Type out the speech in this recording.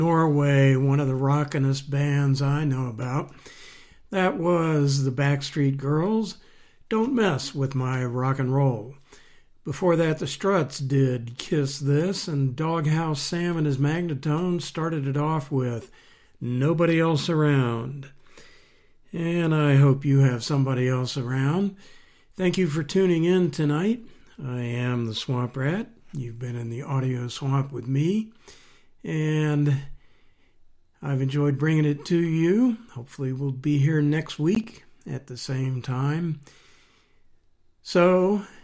Norway, one of the rockinest bands I know about. That was the Backstreet Girls, Don't Mess With My Rock and Roll. Before that, the Struts did Kiss This, and Doghouse Sam and his Magnatone started it off with Nobody Else Around. And I hope you have somebody else around. Thank you for tuning in tonight. I am the Swamp Rat. You've been in the audio swamp with me, and I've enjoyed bringing it to you. Hopefully we'll be here next week at the same time. So